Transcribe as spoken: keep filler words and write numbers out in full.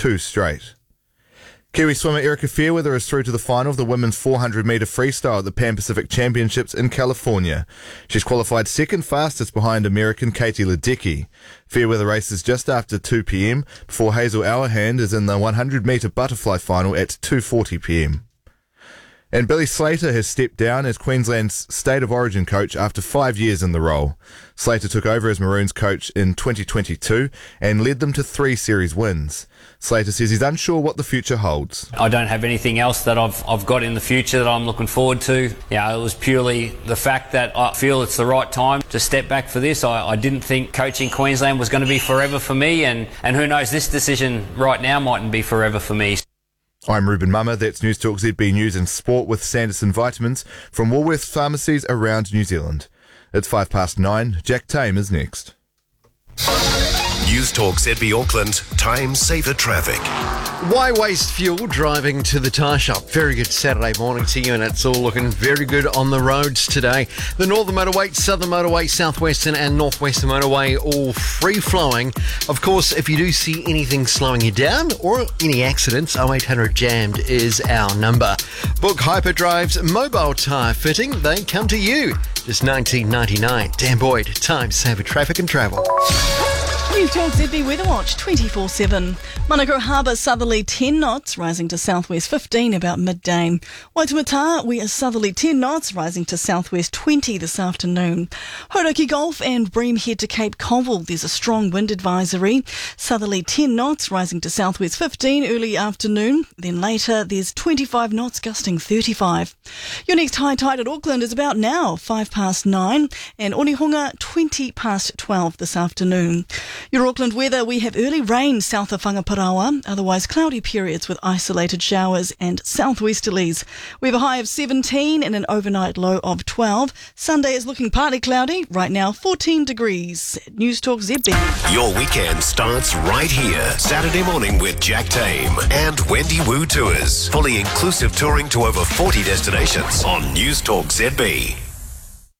two straight. Kiwi swimmer Erica Fairweather is through to the final of the women's four hundred metre freestyle at the Pan Pacific Championships in California. She's qualified second fastest behind American Katie Ledecky. Fairweather races just after two p.m. before Hazel Auerhand is in the one hundred metre butterfly final at two forty p.m. And Billy Slater has stepped down as Queensland's State of Origin coach after five years in the role. Slater took over as Maroons coach in twenty twenty-two and led them to three series wins. Slater says he's unsure what the future holds. I don't have anything else that I've I've got in the future that I'm looking forward to. Yeah, it was purely the fact that I feel it's the right time to step back for this. I, I didn't think coaching Queensland was going to be forever for me, and, and who knows, this decision right now mightn't be forever for me. I'm Ruben Mummer. That's News Talk Z B News and Sport with Sanderson Vitamins from Woolworths pharmacies around New Zealand. It's five past nine. Jack Tame is next. News Talk Z B Auckland, time saver traffic. Why waste fuel driving to the tyre shop? Very good Saturday morning to you, and it's all looking very good on the roads today. The Northern Motorway, Southern Motorway, Southwestern and Northwestern Motorway all free flowing. Of course, if you do see anything slowing you down or any accidents, oh eight hundred jammed is our number. Book Hyperdrive's mobile tyre fitting. They come to you. Just nineteen ninety-nine. Dan Boyd, time saver traffic and travel. News Talk Z B Weather Watch twenty-four seven. Manukau Harbour southerly ten knots, rising to southwest fifteen about midday. Waitemata, we are southerly ten knots, rising to southwest twenty this afternoon. Hauraki Gulf and Bream head to Cape Colville, there's a strong wind advisory. Southerly ten knots, rising to southwest fifteen early afternoon. Then later, there's twenty-five knots, gusting thirty-five. Your next high tide at Auckland is about now, five past nine, and Onehunga, twenty past twelve this afternoon. Your Auckland weather, we have early rain south of Whangaparaoa, otherwise cloudy periods with isolated showers and southwesterlies. We have a high of seventeen and an overnight low of twelve. Sunday is looking partly cloudy, right now fourteen degrees. News Talk Z B. Your weekend starts right here. Saturday morning with Jack Tame and Wendy Wu Tours. Fully inclusive touring to over forty destinations on News Talk Z B.